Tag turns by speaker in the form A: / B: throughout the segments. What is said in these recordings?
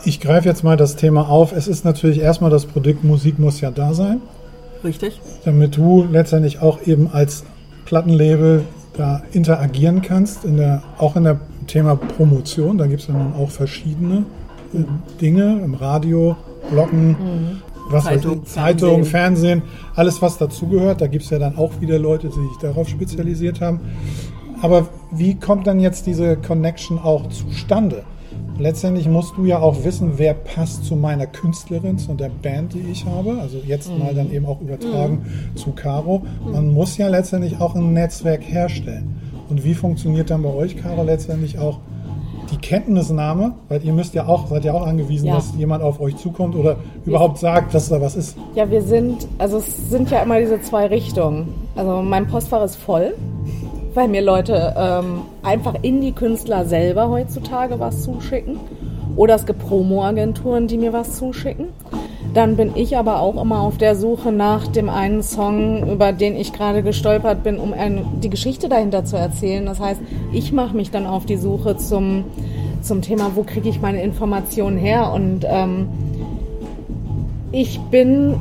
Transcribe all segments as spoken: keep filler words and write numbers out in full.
A: Ich greife jetzt mal das Thema auf. Es ist natürlich erstmal das Produkt, Musik muss ja da sein.
B: Richtig.
A: Damit du letztendlich auch eben als Plattenlabel da interagieren kannst, in der, auch in der Thema Promotion. Da gibt es ja nun auch verschiedene äh, Dinge im Radio, Bloggen, mhm. was
B: Zeitung,
A: weiß ich, Zeitung, Fernsehen. Fernsehen, alles was dazugehört. Da gibt es ja dann auch wieder Leute, die sich darauf spezialisiert haben. Aber wie kommt dann jetzt diese Connection auch zustande? Letztendlich musst du ja auch wissen, wer passt zu meiner Künstlerin, zu der Band, die ich habe. Also jetzt mhm. mal dann eben auch übertragen mhm. zu Caro. Man mhm. muss ja letztendlich auch ein Netzwerk herstellen. Und wie funktioniert dann bei euch, Caro, letztendlich auch die Kenntnisnahme? Weil ihr müsst ja auch, seid ja auch angewiesen, ja. dass jemand auf euch zukommt oder überhaupt sagt, dass da was ist.
C: Ja, wir sind, also es sind ja immer diese zwei Richtungen. Also mein Postfach ist voll, weil mir Leute ähm, einfach in die Künstler selber heutzutage was zuschicken. Oder es gibt Promo-Agenturen, die mir was zuschicken. Dann bin ich aber auch immer auf der Suche nach dem einen Song, über den ich gerade gestolpert bin, um ein, die Geschichte dahinter zu erzählen. Das heißt, ich mache mich dann auf die Suche zum, zum Thema, wo kriege ich meine Informationen her? Und ähm, ich bin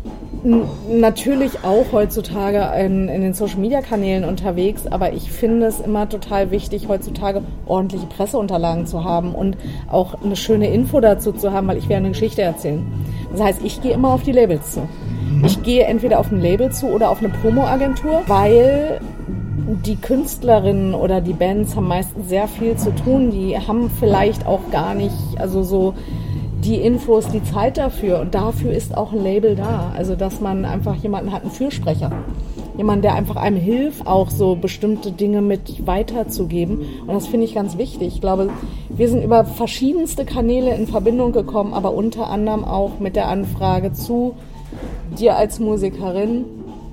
C: natürlich auch heutzutage in, in den Social-Media-Kanälen unterwegs, aber ich finde es immer total wichtig, heutzutage ordentliche Presseunterlagen zu haben und auch eine schöne Info dazu zu haben, weil ich will eine Geschichte erzählen. Das heißt, ich gehe immer auf die Labels zu. Ich gehe entweder auf ein Label zu oder auf eine Promo-Agentur, weil die Künstlerinnen oder die Bands haben meistens sehr viel zu tun. Die haben vielleicht auch gar nicht, also so die Infos, die Zeit dafür. Und dafür ist auch ein Label da. Also, dass man einfach jemanden hat, einen Fürsprecher. Jemand, der einfach einem hilft, auch so bestimmte Dinge mit weiterzugeben. Und das finde ich ganz wichtig. Ich glaube, wir sind über verschiedenste Kanäle in Verbindung gekommen, aber unter anderem auch mit der Anfrage zu dir als Musikerin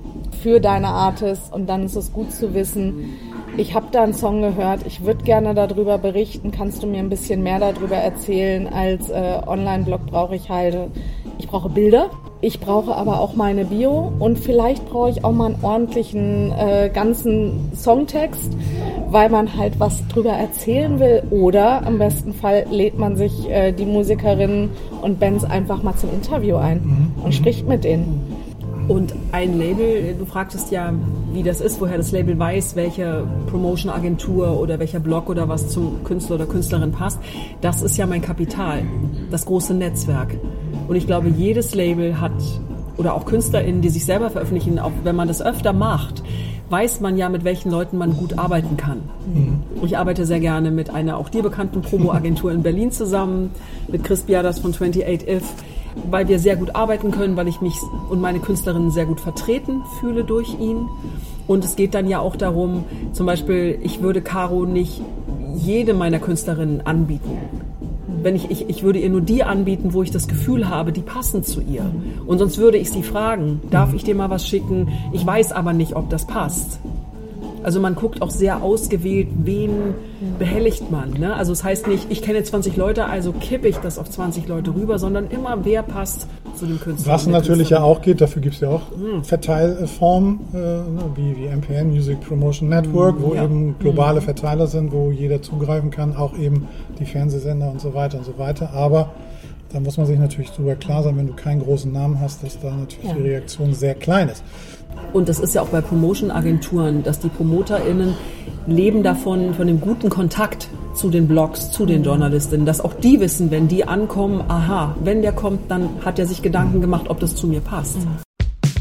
C: für deine Artists. Und dann ist es gut zu wissen, ich habe da einen Song gehört, ich würde gerne darüber berichten, kannst du mir ein bisschen mehr darüber erzählen? Als äh, Online-Blog brauche ich halt, ich brauche Bilder, ich brauche aber auch meine Bio und vielleicht brauche ich auch mal einen ordentlichen äh, ganzen Songtext, weil man halt was drüber erzählen will, oder im besten Fall lädt man sich äh, die Musikerinnen und Bands einfach mal zum Interview ein mhm. und spricht mit denen.
B: Und ein Label, du fragtest ja, wie das ist, woher das Label weiß, welche Promotion-Agentur oder welcher Blog oder was zum Künstler oder Künstlerin passt. Das ist ja mein Kapital, das große Netzwerk. Und ich glaube, jedes Label hat, oder auch KünstlerInnen, die sich selber veröffentlichen, auch wenn man das öfter macht, weiß man ja, mit welchen Leuten man gut arbeiten kann. Mhm. Ich arbeite sehr gerne mit einer auch dir bekannten Promo-Agentur in Berlin zusammen, mit Chris Biadas von twenty-eight if, weil wir sehr gut arbeiten können, weil ich mich und meine Künstlerinnen sehr gut vertreten fühle durch ihn. Und es geht dann ja auch darum, zum Beispiel, ich würde Caro nicht jede meiner Künstlerinnen anbieten. Wenn ich, ich, ich würde ihr nur die anbieten, wo ich das Gefühl habe, die passen zu ihr. Und sonst würde ich sie fragen, darf ich dir mal was schicken? Ich weiß aber nicht, ob das passt. Also man guckt auch sehr ausgewählt, wen behelligt man. Ne? Also es heißt nicht, ich kenne zwanzig Leute, also kippe ich das auf zwanzig Leute rüber, sondern immer, wer passt zu dem Künstler.
A: Was natürlich ja auch geht, dafür gibt es ja auch mhm. Verteilformen, äh, wie, wie M P N, Music Promotion Network, wo ja. eben globale mhm. Verteiler sind, wo jeder zugreifen kann, auch eben die Fernsehsender und so weiter und so weiter. Aber da muss man sich natürlich darüber klar sein, wenn du keinen großen Namen hast, dass da natürlich ja. die Reaktion sehr klein ist.
B: Und das ist ja auch bei Promotion-Agenturen, dass die PromoterInnen leben davon, von dem guten Kontakt zu den Blogs, zu den JournalistInnen, dass auch die wissen, wenn die ankommen, aha, wenn der kommt, dann hat er sich Gedanken gemacht, ob das zu mir passt.